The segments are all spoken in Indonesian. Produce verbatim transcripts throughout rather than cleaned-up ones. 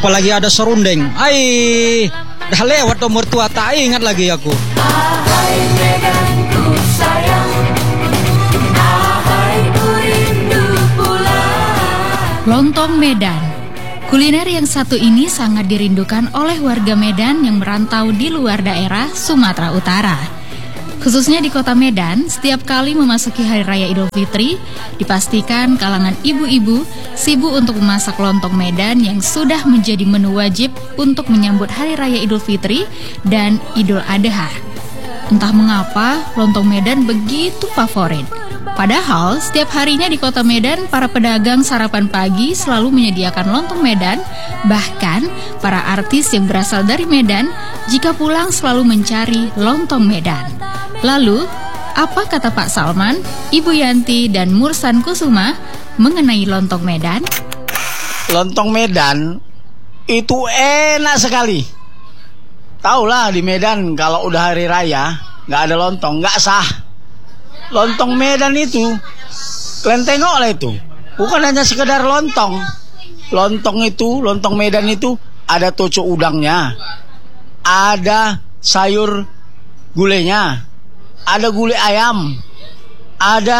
Apalagi ada serundeng. Ai, dah lewat umur tua tak ingat lagi aku. Ahai Medanku sayang, ahai ku rindu pulang. Lontong Medan. Kuliner yang satu ini sangat dirindukan oleh warga Medan yang merantau di luar daerah Sumatera Utara. Khususnya di kota Medan, setiap kali memasuki Hari Raya Idul Fitri, dipastikan kalangan ibu-ibu sibuk untuk memasak lontong Medan yang sudah menjadi menu wajib untuk menyambut Hari Raya Idul Fitri dan Idul Adha. Entah mengapa, lontong Medan begitu favorit. Padahal, setiap harinya di kota Medan, para pedagang sarapan pagi selalu menyediakan lontong Medan. Bahkan, para artis yang berasal dari Medan, jika pulang selalu mencari lontong Medan. Lalu, apa kata Pak Salman, Ibu Yanti, dan Mursan Kusuma mengenai lontong Medan? Lontong Medan itu enak sekali. Taulah di Medan kalau udah hari raya nggak ada lontong, nggak sah. Lontong Medan itu, kalian tengoklah itu, bukan hanya sekedar lontong. Lontong itu, lontong Medan itu ada tucu udangnya, ada sayur gulenya, ada gulai ayam, ada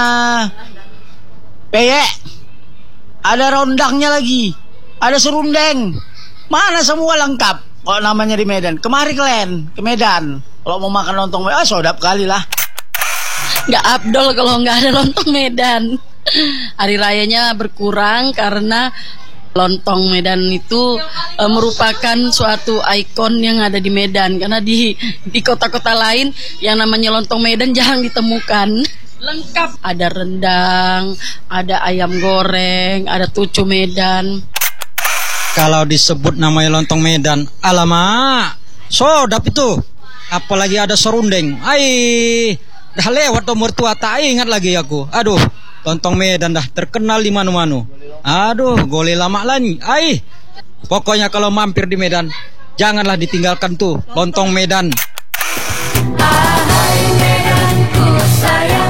peyek, ada rondangnya lagi, ada serundeng. Mana semua lengkap. Kalau namanya di Medan, kemari kalian ke Medan. Kalau mau makan lontong Medan, ah, sodap kali lah. Nggak abdol kalau nggak ada lontong Medan. Hari rayanya berkurang karena lontong Medan itu e, merupakan suatu ikon yang ada di Medan. Karena di di kota-kota lain yang namanya lontong Medan jarang ditemukan. Lengkap, ada rendang, ada ayam goreng, ada tucu Medan. Kalau disebut namanya lontong Medan, alamak, sodap itu. Apalagi ada serundeng. Ai, dah lewat umur tua tak ingat lagi aku. Aduh, lontong Medan dah terkenal di manu-manu. Aduh, goleh lama lagi. Ai, pokoknya kalau mampir di Medan, janganlah ditinggalkan tuh lontong Medan. Ahai Medanku sayang,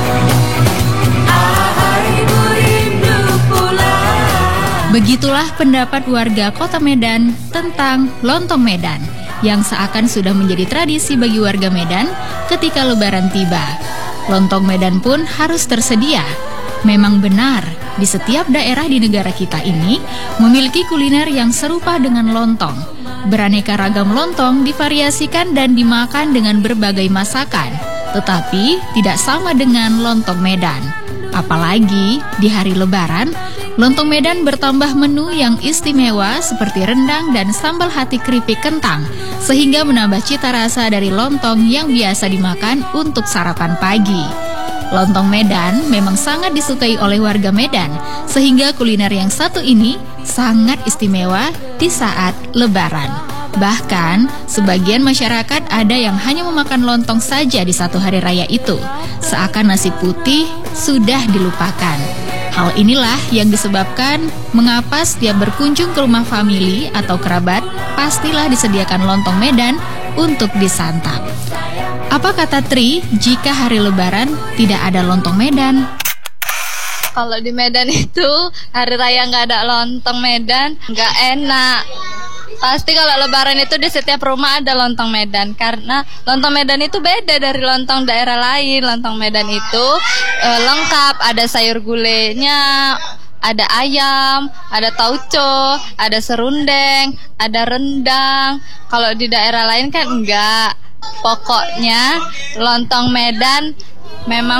ahai ku rindu pulang. Begitulah pendapat warga kota Medan tentang lontong Medan yang seakan sudah menjadi tradisi bagi warga Medan ketika Lebaran tiba. Lontong Medan pun harus tersedia. Memang benar, di setiap daerah di negara kita ini memiliki kuliner yang serupa dengan lontong. Beraneka ragam lontong divariasikan dan dimakan dengan berbagai masakan, tetapi tidak sama dengan lontong Medan. Apalagi di hari Lebaran, lontong Medan bertambah menu yang istimewa seperti rendang dan sambal hati keripik kentang, sehingga menambah cita rasa dari lontong yang biasa dimakan untuk sarapan pagi. Lontong Medan memang sangat disukai oleh warga Medan, sehingga kuliner yang satu ini sangat istimewa di saat Lebaran. Bahkan, sebagian masyarakat ada yang hanya memakan lontong saja di satu hari raya itu, seakan nasi putih sudah dilupakan. Hal inilah yang disebabkan mengapa setiap berkunjung ke rumah famili atau kerabat, pastilah disediakan lontong Medan untuk disantap. Apa kata Tri jika hari Lebaran tidak ada lontong Medan? Kalau di Medan itu hari raya nggak ada lontong Medan nggak enak. Pasti kalau Lebaran itu di setiap rumah ada lontong Medan, karena lontong Medan itu beda dari lontong daerah lain. Lontong Medan itu e, lengkap, ada sayur gulenya, ada ayam, ada tauco, ada serundeng, ada rendang. Kalau di daerah lain kan enggak. Pokoknya lontong Medan memang